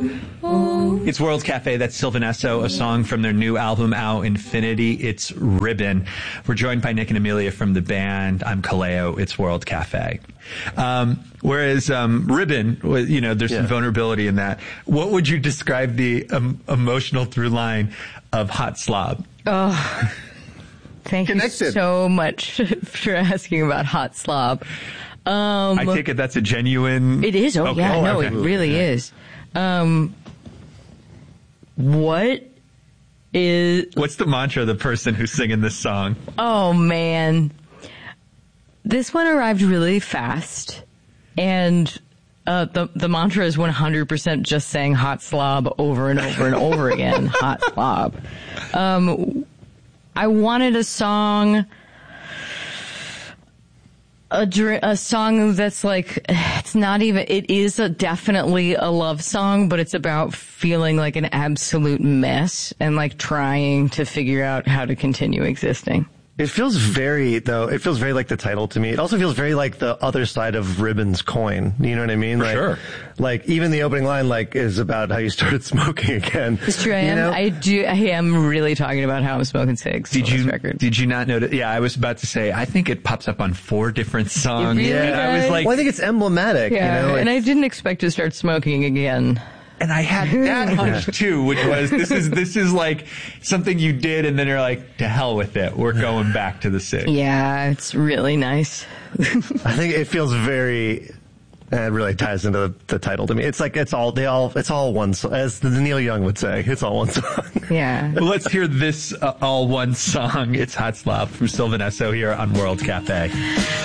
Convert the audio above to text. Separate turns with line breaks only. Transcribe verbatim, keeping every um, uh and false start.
It's World Cafe. That's Sylvan Esso, a song from their new album, Ow Infinity. It's Ribbon. We're joined by Nick and Amelia from the band. I'm Kaleo. It's World Cafe. Um, whereas um, Ribbon, you know, there's yeah. some vulnerability in that. What would you describe the um, emotional through line of Hot Slob?
Oh, thank Connected. you so much for asking about Hot Slob. Um,
I take it that's a genuine...
It is. Oh, okay. yeah.
Oh,
no,
okay.
it really yeah. is. Um, what is...
What's the mantra of the person who's singing this song?
Oh, man. This one arrived really fast. And uh, the, the mantra is one hundred percent just saying hot slob over and over and over again. Hot slob. Um, I wanted a song... A, a song that's like, it's not even, it is a, definitely a love song, but it's about feeling like an absolute mess and like trying to figure out how to continue existing.
It feels very, though, it feels very like the title to me. It also feels very like the other side of Ribbon's coin. You know what I mean?
For
like,
sure.
Like, even the opening line, like, is about how you started smoking again.
It's true. I am, I do, I am really talking about how I'm smoking cigs.
Did you,
record.
did you not notice? Yeah, I was about to say, I think it pops up on four different songs.
Really
yeah.
does.
I was like, well, I think it's emblematic.
Yeah.
You know?
And I didn't expect to start smoking again.
And I had that hunch too, which was, this is, this is like something you did and then you're like, to hell with it. We're going back to the cig.
Yeah, it's really nice.
I think it feels very, uh, it really ties into the, the title to me. It's like, it's all, they all, it's all one song, as the Neil Young would say, it's all one song.
Yeah.
Well, let's hear this uh, all one song. It's Hot Slob from Sylvan Esso here on World Cafe.